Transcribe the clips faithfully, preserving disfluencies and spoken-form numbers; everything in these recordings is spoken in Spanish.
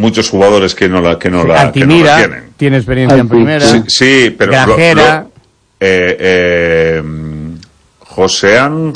muchos jugadores que no la, que no sí, la, que no la tienen. Tiene experiencia en primera. Sí, sí pero Grajera. Lo, lo, eh, eh, José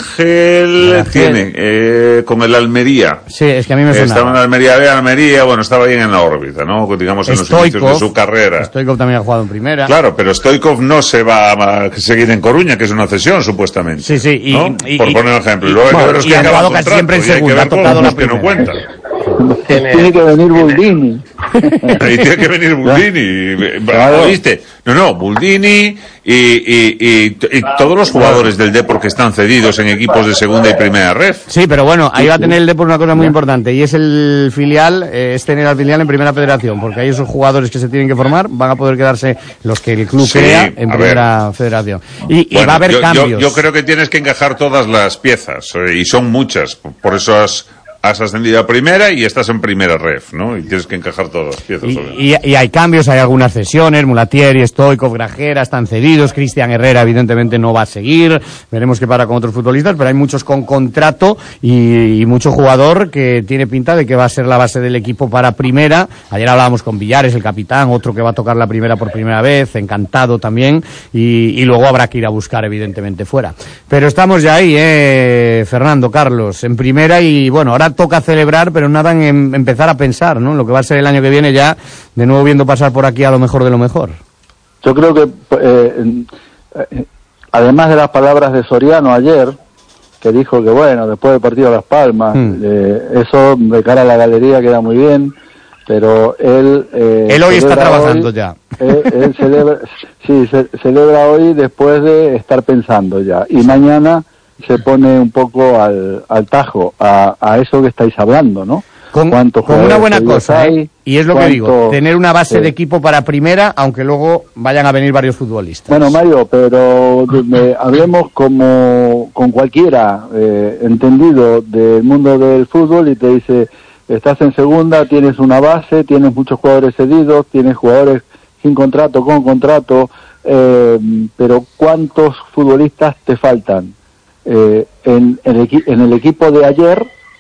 Ángel Grajera. tiene eh, con el Almería. Sí, es que a mí me suena. Estaba en Almería B, Almería, bueno, estaba bien en la órbita, ¿no? Digamos en Stoikov, los inicios de su carrera. Stoikov también ha jugado en primera. Claro, pero Stoikov no se va a seguir en Coruña, que es una cesión, supuestamente. Sí, sí. Y, ¿no? y, Por y, poner un ejemplo. Y, y luego bueno, hay que ver los y que ha acaban jugado casi siempre en segunda, ha tocado la que no cuentan. Tiene, tiene que venir Buldini. Ahí tiene que venir Buldini. Claro. ¿Viste? No, no, Buldini y, y, y, y todos los jugadores del Depor que están cedidos en equipos de segunda y primera ref. Sí, pero bueno, ahí va a tener el Depor una cosa muy importante, y es el filial, eh, es tener al filial en primera federación, porque ahí esos jugadores que se tienen que formar van a poder quedarse los que el club sí, crea en primera ver. federación. Y, bueno, y va a haber yo, cambios. Yo, yo creo que tienes que encajar todas las piezas, eh, y son muchas, por eso has... has ascendido a primera y estás en primera ref, ¿no? Y tienes que encajar todas las piezas. Y, y, y hay cambios, hay algunas cesiones, Mulatieri, Stoikov, Grajera están cedidos, Cristian Herrera evidentemente no va a seguir, veremos qué para con otros futbolistas, pero hay muchos con contrato y, y mucho jugador que tiene pinta de que va a ser la base del equipo para primera. Ayer hablábamos con Villares, el capitán, otro que va a tocar la primera por primera vez, encantado también, y, y luego habrá que ir a buscar evidentemente fuera. Pero estamos ya ahí, eh, Fernando, Carlos, en primera, y bueno, ahora toca celebrar, pero nada en empezar a pensar, ¿no? Lo que va a ser el año que viene, ya de nuevo viendo pasar por aquí a lo mejor de lo mejor. Yo creo que eh, eh, además de las palabras de Soriano ayer, que dijo que bueno, después del partido de Las Palmas, hmm. eh, eso de cara a la galería queda muy bien, pero él eh, él hoy está trabajando hoy, ya eh, él celebra, sí, se, celebra hoy después de estar pensando ya, y mañana se pone un poco al, al tajo a, a eso que estáis hablando, ¿no? Con, con una buena cosa, hay, ¿eh? Y es lo cuánto, que digo, tener una base eh, de equipo para primera, aunque luego vayan a venir varios futbolistas. Bueno, Mario, pero me, hablemos como con cualquiera eh, entendido del mundo del fútbol y te dice, estás en segunda, tienes una base, tienes muchos jugadores cedidos, tienes jugadores sin contrato, con contrato, eh, pero ¿cuántos futbolistas te faltan? Eh, en, en, el, en el equipo de ayer,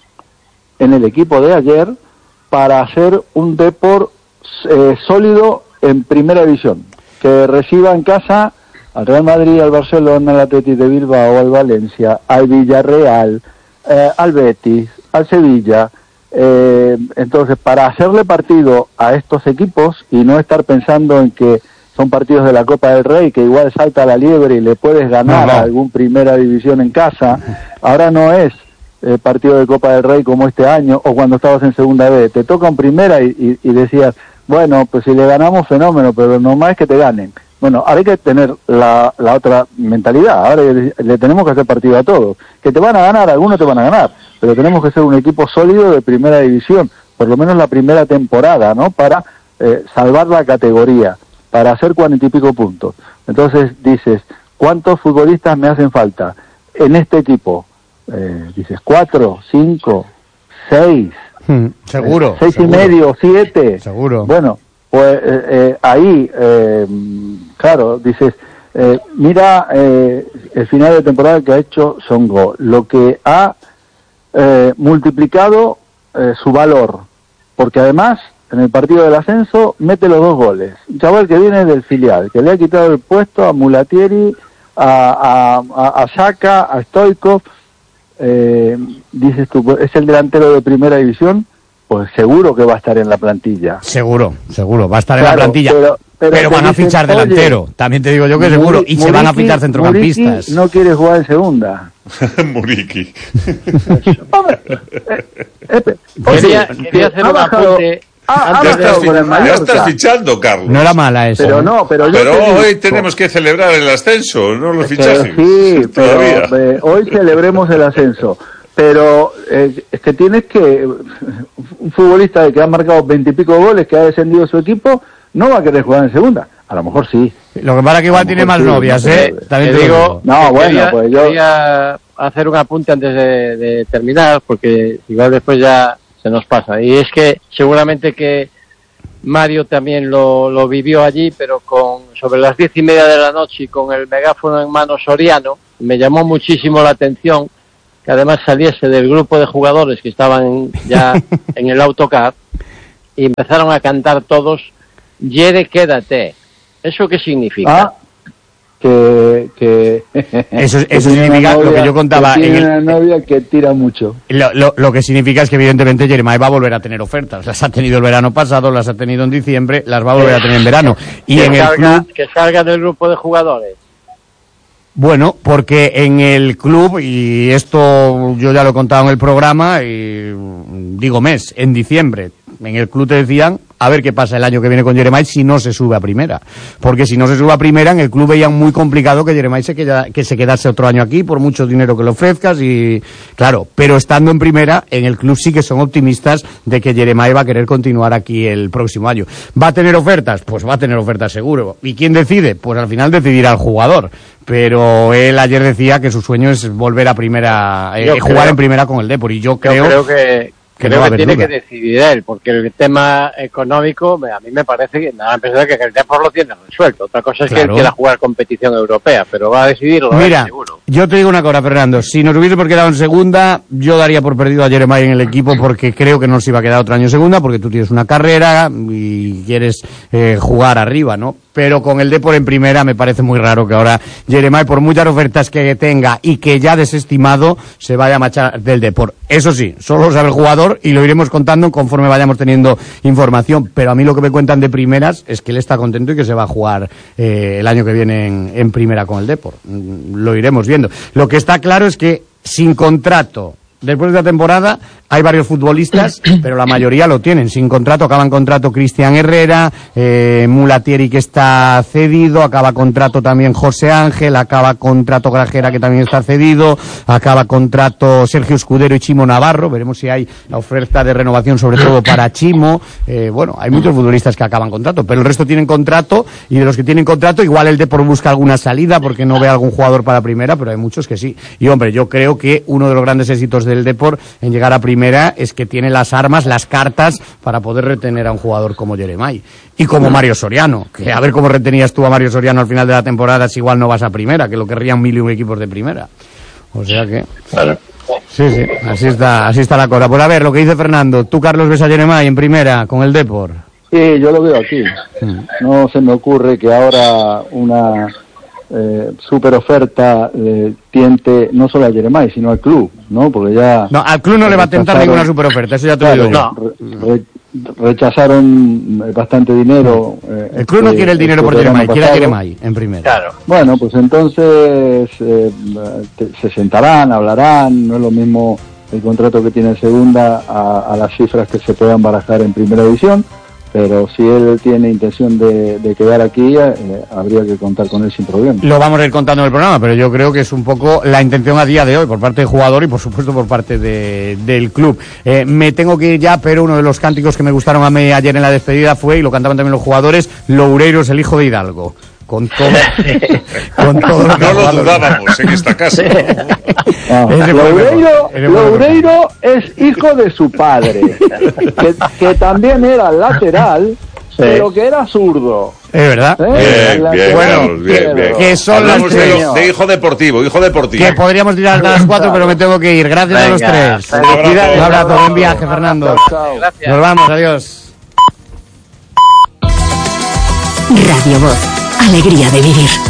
en el equipo de ayer, para hacer un Depor eh, sólido en primera división, que reciba en casa al Real Madrid, al Barcelona, al Athletic de Bilbao, al Valencia, al Villarreal, eh, al Betis, al Sevilla. Eh, entonces, para hacerle partido a estos equipos y no estar pensando en que son partidos de la Copa del Rey, que igual salta la liebre y le puedes ganar no, no. a algún primera división en casa. Ahora no es eh, partido de Copa del Rey como este año, o cuando estabas en segunda B. Te toca en primera y, y, y decías, bueno, pues si le ganamos, fenómeno, pero nomás es que te ganen. Bueno, ahora hay que tener la, la otra mentalidad. Ahora le, le tenemos que hacer partido a todos. Que te van a ganar, algunos te van a ganar, pero tenemos que ser un equipo sólido de primera división, por lo menos la primera temporada, ¿no? Para eh, salvar la categoría, para hacer cuarenta y pico puntos. Entonces dices, ¿cuántos futbolistas me hacen falta en este equipo? Eh, dices, ¿cuatro, cinco, seis? Hmm, seguro. Eh, seis seguro. y medio, siete. Seguro. Bueno, pues eh, eh, ahí, eh, claro, dices, eh, mira eh, el final de temporada que ha hecho Songo, lo que ha eh, multiplicado eh, su valor, porque además en el partido del ascenso mete los dos goles. Un chaval que viene del filial, que le ha quitado el puesto a Mulatieri, a, a, a Xhaka, a Stoikov. Eh, dices tú, ¿es el delantero de primera división? Pues seguro que va a estar en la plantilla. Seguro, seguro, va a estar claro, en la plantilla. Pero, pero, pero van a dicen, fichar delantero, también te digo yo que seguro. Y Muriqui, se van a fichar centrocampistas. Muriqui no quiere jugar en segunda. Muriqui. Hombre, eh, eh, quería, quería hacer un apunte. Ah, ya, estás fi- ya estás fichando, Carlos. No era mala eso. Pero no, pero, pero yo hoy tenemos que celebrar el ascenso, no los fichajes. Sí, pero eh, hoy celebremos el ascenso. Pero eh, es que tienes que... Un futbolista que ha marcado veintipico goles, que ha descendido su equipo, no va a querer jugar en segunda. A lo mejor sí. Lo que pasa que igual tiene más sí, novias, no ¿eh? También te digo... No, bueno, quería, pues yo... Quería hacer un apunte antes de, de terminar, porque igual después ya se nos pasa. Y es que seguramente que Mario también lo, lo vivió allí, pero con sobre las diez y media de la noche y con el megáfono en mano Soriano, me llamó muchísimo la atención que además saliese del grupo de jugadores que estaban ya en el autocar y empezaron a cantar todos, Yere, quédate. ¿Eso qué significa? Ah, que... que eso eso que significa novia, lo que yo contaba. Que tiene en el, una novia que tira mucho. Lo, lo, lo que significa es que evidentemente Jeremiah va a volver a tener ofertas. Las ha tenido el verano pasado, las ha tenido en diciembre, las va a volver a tener en verano. Y que en salga, el club... que salga del grupo de jugadores. Bueno, porque en el club, y esto yo ya lo he contado en el programa, y digo mes, en diciembre, en el club te decían a ver qué pasa el año que viene con Jeremiah si no se sube a primera. Porque si no se sube a primera, en el club veían muy complicado que Jeremiah se queda, que se quedase otro año aquí, por mucho dinero que le ofrezcas, y claro, pero estando en primera, en el club sí que son optimistas de que Jeremiah va a querer continuar aquí el próximo año. ¿Va a tener ofertas? Pues va a tener ofertas seguro. ¿Y quién decide? Pues al final decidirá el jugador. Pero él ayer decía que su sueño es volver a primera, eh, jugar creo, en primera con el Depor, y yo creo, yo creo que, que, creo no que tiene duda. que decidir él, porque el tema económico, a mí me parece que nada, a pesar de que el Depor lo tiene resuelto. Otra cosa es claro. que él quiera jugar competición europea, pero va a decidirlo. Mira, él, seguro. Yo te digo una cosa, Fernando, si nos hubiésemos quedado en segunda, yo daría por perdido a Jeremiah en el equipo, porque creo que no se iba a quedar otro año en segunda, porque tú tienes una carrera y quieres eh, jugar arriba, ¿no? Pero con el Depor en primera me parece muy raro que ahora Jeremiah, por muchas ofertas que tenga y que ya ha desestimado, se vaya a marchar del Depor. Eso sí, solo sabe el jugador y lo iremos contando conforme vayamos teniendo información. Pero a mí lo que me cuentan de primeras es que él está contento y que se va a jugar eh, el año que viene en, en primera con el Depor. Lo iremos viendo. Lo que está claro es que sin contrato, después de la temporada, hay varios futbolistas, pero la mayoría lo tienen sin contrato. Acaba en contrato Cristian Herrera, eh, Mulatieri, que está cedido, acaba contrato también José Ángel, acaba contrato Grajera, que también está cedido, acaba contrato Sergio Escudero y Chimo Navarro. Veremos si hay la oferta de renovación, sobre todo para Chimo. Eh, bueno, hay muchos futbolistas que acaban contrato, pero el resto tienen contrato, y de los que tienen contrato, igual el Depor busca alguna salida porque no ve algún jugador para primera, pero hay muchos que sí. Y hombre, yo creo que uno de los grandes éxitos del Depor en llegar a primera es que tiene las armas, las cartas para poder retener a un jugador como Jeremiah y como Mario Soriano, que a ver cómo retenías tú a Mario Soriano al final de la temporada si igual no vas a primera, que lo querrían mil y un equipos de primera. O sea que Claro. sí, sí, así está, así está la cosa. Pues a ver, lo que dice Fernando, ¿tú, Carlos, ves a Jeremiah en primera con el Depor? Sí, yo lo veo aquí. No se me ocurre que ahora una eh, super oferta eh, tiente no solo a Jeremiah, sino al club, ¿no? Porque ya... No, al club no le va a tentar ninguna super oferta, eso ya te lo digo yo. No, re, rechazaron bastante dinero. Eh, El club no este, quiere el dinero este por Jeremiah, quiere a pasado. Jeremiah en primera. Claro. Bueno, pues entonces eh, te, se sentarán, hablarán, no es lo mismo el contrato que tiene en segunda a, a las cifras que se puedan barajar en primera división, pero si él tiene intención de, de quedar aquí, eh, habría que contar con él sin problema. Lo vamos a ir contando en el programa, pero yo creo que es un poco la intención a día de hoy por parte del jugador y por supuesto por parte de, del club. Eh, me tengo que ir ya, pero uno de los cánticos que me gustaron a mí ayer en la despedida fue, y lo cantaban también los jugadores, Loureiro es el hijo de Hidalgo. Con todo, con todo lo que No lo jugado. dudábamos en esta casa. Ah, Ese fue Loureiro, el mejor. Loureiro es hijo de su padre, que, que también era lateral, pero que era zurdo. Es verdad. ¿Eh? Bien, bien, Bueno, Carlos, bien, bien. que son Hablamos las de, tres. lo- de hijo deportivo, hijo deportivo. Que podríamos tirar hasta las cuatro, pero me tengo que ir. Gracias a los Venga, tres. un abrazo. Un abrazo, buen viaje, Fernando. Chao. Gracias. Nos vamos, adiós. Radio Voz. Alegría de vivir.